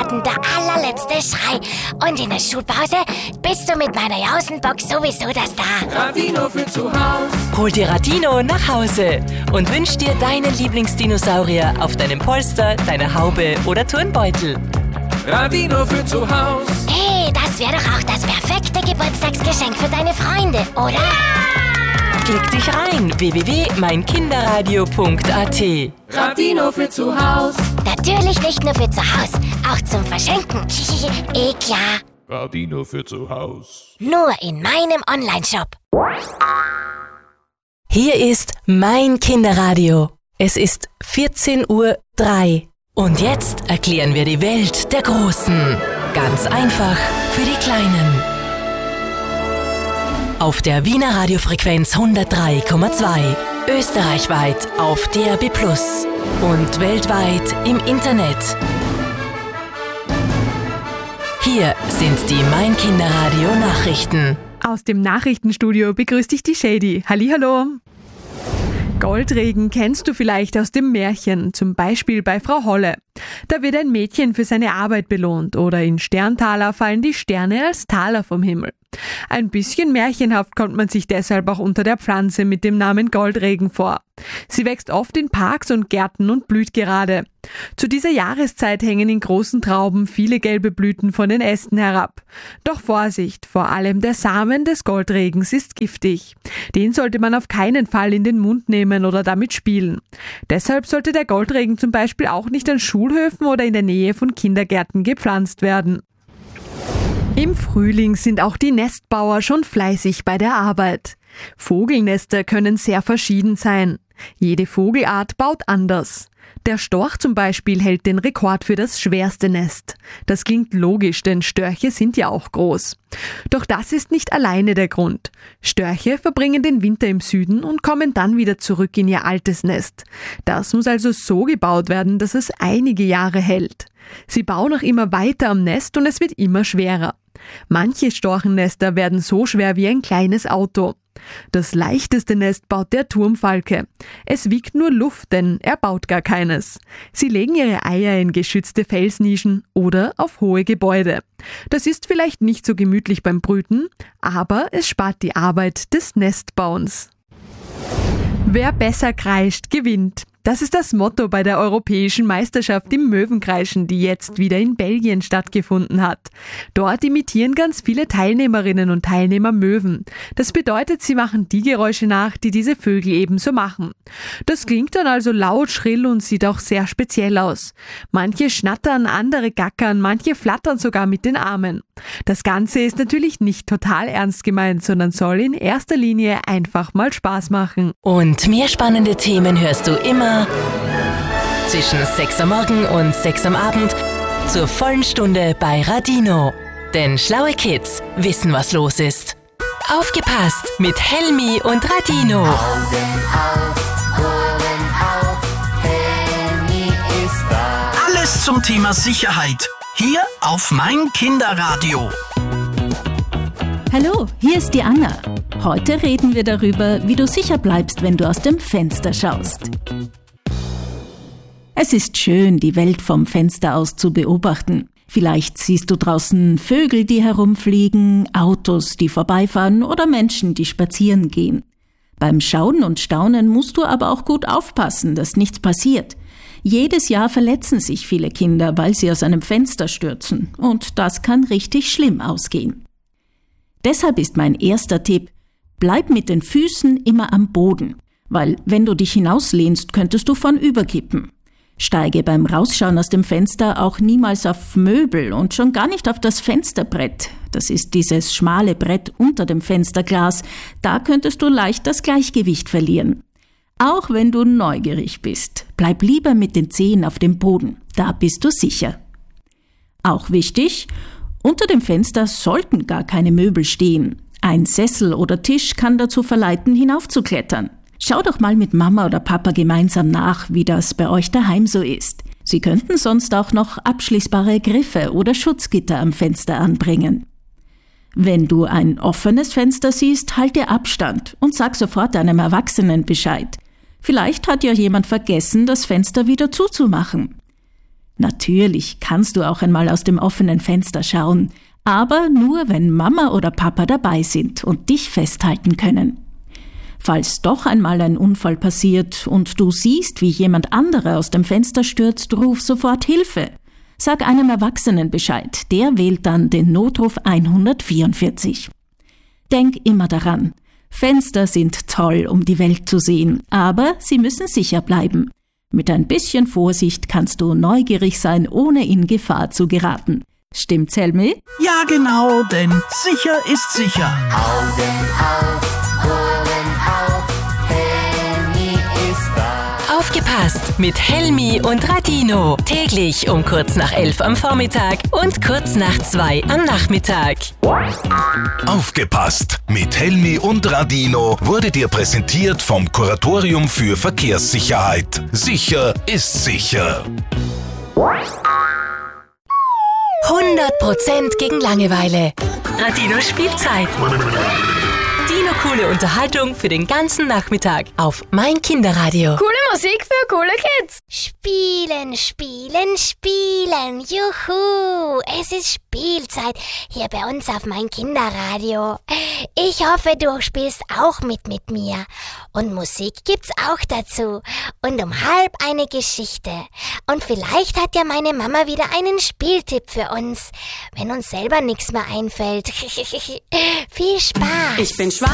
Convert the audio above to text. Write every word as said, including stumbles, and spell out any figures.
Kindergarten der allerletzte Schrei. Und in der Schulpause bist du mit meiner Jausenbox sowieso das Star. Radino für zu Haus. Hol dir Radino nach Hause und wünsch dir deinen Lieblingsdinosaurier auf deinem Polster, deiner Haube oder Turnbeutel. Radino für zu Haus. Hey, das wäre doch auch das perfekte Geburtstagsgeschenk für deine Freunde, oder? Ja! Klick dich rein, w w w punkt mein kinderradio punkt a t. Radino für zu Haus. Natürlich nicht nur für zu Haus, auch zum Verschenken. Eh klar. Radino für zu Haus. Nur in meinem Onlineshop. Hier ist mein Kinderradio. Es ist vierzehn Uhr drei. Und jetzt erklären wir die Welt der Großen. Ganz einfach für die Kleinen. Auf der Wiener Radiofrequenz hundertdrei Komma zwei. Österreichweit auf D A B plus. Und weltweit im Internet. Hier sind die Mein Kinderradio Nachrichten. Aus dem Nachrichtenstudio begrüßt dich die Shady. Hallihallo. Goldregen kennst du vielleicht aus dem Märchen, zum Beispiel bei Frau Holle. Da wird ein Mädchen für seine Arbeit belohnt oder in Sterntaler fallen die Sterne als Taler vom Himmel. Ein bisschen märchenhaft kommt man sich deshalb auch unter der Pflanze mit dem Namen Goldregen vor. Sie wächst oft in Parks und Gärten und blüht gerade. Zu dieser Jahreszeit hängen in großen Trauben viele gelbe Blüten von den Ästen herab. Doch Vorsicht, vor allem der Samen des Goldregens ist giftig. Den sollte man auf keinen Fall in den Mund nehmen oder damit spielen. Deshalb sollte der Goldregen zum Beispiel auch nicht an Schulhöfen oder in der Nähe von Kindergärten gepflanzt werden. Im Frühling sind auch die Nestbauer schon fleißig bei der Arbeit. Vogelnester können sehr verschieden sein. Jede Vogelart baut anders. Der Storch zum Beispiel hält den Rekord für das schwerste Nest. Das klingt logisch, denn Störche sind ja auch groß. Doch das ist nicht alleine der Grund. Störche verbringen den Winter im Süden und kommen dann wieder zurück in ihr altes Nest. Das muss also so gebaut werden, dass es einige Jahre hält. Sie bauen auch immer weiter am Nest und es wird immer schwerer. Manche Storchennester werden so schwer wie ein kleines Auto. Das leichteste Nest baut der Turmfalke. Es wiegt nur Luft, denn er baut gar keines. Sie legen ihre Eier in geschützte Felsnischen oder auf hohe Gebäude. Das ist vielleicht nicht so gemütlich beim Brüten, aber es spart die Arbeit des Nestbauens. Wer besser kreischt, gewinnt. Das ist das Motto bei der Europäischen Meisterschaft im Möwenkreischen, die jetzt wieder in Belgien stattgefunden hat. Dort imitieren ganz viele Teilnehmerinnen und Teilnehmer Möwen. Das bedeutet, sie machen die Geräusche nach, die diese Vögel ebenso machen. Das klingt dann also laut, schrill und sieht auch sehr speziell aus. Manche schnattern, andere gackern, manche flattern sogar mit den Armen. Das Ganze ist natürlich nicht total ernst gemeint, sondern soll in erster Linie einfach mal Spaß machen. Und mehr spannende Themen hörst du immer zwischen sechs am Morgen und sechs am Abend zur vollen Stunde bei Radino. Denn schlaue Kids wissen, was los ist. Aufgepasst mit Helmi und Radino. Augen auf, Ohren auf, Helmi ist da. Alles zum Thema Sicherheit. Hier auf mein Kinderradio. Hallo, hier ist die Anna. Heute reden wir darüber, wie du sicher bleibst, wenn du aus dem Fenster schaust. Es ist schön, die Welt vom Fenster aus zu beobachten. Vielleicht siehst du draußen Vögel, die herumfliegen, Autos, die vorbeifahren oder Menschen, die spazieren gehen. Beim Schauen und Staunen musst du aber auch gut aufpassen, dass nichts passiert. Jedes Jahr verletzen sich viele Kinder, weil sie aus einem Fenster stürzen. Und das kann richtig schlimm ausgehen. Deshalb ist mein erster Tipp: Bleib mit den Füßen immer am Boden, weil wenn du dich hinauslehnst, könntest du vornüberkippen. Steige beim Rausschauen aus dem Fenster auch niemals auf Möbel und schon gar nicht auf das Fensterbrett. Das ist dieses schmale Brett unter dem Fensterglas. Da könntest du leicht das Gleichgewicht verlieren. Auch wenn du neugierig bist, bleib lieber mit den Zehen auf dem Boden. Da bist du sicher. Auch wichtig: Unter dem Fenster sollten gar keine Möbel stehen. Ein Sessel oder Tisch kann dazu verleiten, hinaufzuklettern. Schau doch mal mit Mama oder Papa gemeinsam nach, wie das bei euch daheim so ist. Sie könnten sonst auch noch abschließbare Griffe oder Schutzgitter am Fenster anbringen. Wenn du ein offenes Fenster siehst, halt dir Abstand und sag sofort einem Erwachsenen Bescheid. Vielleicht hat ja jemand vergessen, das Fenster wieder zuzumachen. Natürlich kannst du auch einmal aus dem offenen Fenster schauen, aber nur, wenn Mama oder Papa dabei sind und dich festhalten können. Falls doch einmal ein Unfall passiert und du siehst, wie jemand anderer aus dem Fenster stürzt, ruf sofort Hilfe. Sag einem Erwachsenen Bescheid, der wählt dann den Notruf hundertvierundvierzig. Denk immer daran, Fenster sind toll, um die Welt zu sehen, aber sie müssen sicher bleiben. Mit ein bisschen Vorsicht kannst du neugierig sein, ohne in Gefahr zu geraten. Stimmt's, Helmi? Ja, genau, denn sicher ist sicher. Augen auf, Ohren auf, Helmi ist da. Aufgepasst mit Helmi und Radino. Täglich um kurz nach elf am Vormittag und kurz nach zwei am Nachmittag. Aufgepasst mit Helmi und Radino wurde dir präsentiert vom Kuratorium für Verkehrssicherheit. Sicher ist sicher. hundert Prozent gegen Langeweile. Radino Spielzeit. Dino coole Unterhaltung für den ganzen Nachmittag auf mein Kinderradio. Coole Musik für coole Kids. Spielen, spielen, spielen. Juhu, es ist Spielzeit hier bei uns auf mein Kinderradio. Ich hoffe, du spielst auch mit mit mir. Und Musik gibt's auch dazu. Und um halb eine Geschichte. Und vielleicht hat ja meine Mama wieder einen Spieltipp für uns, wenn uns selber nichts mehr einfällt. Viel Spaß. Ich bin schwarz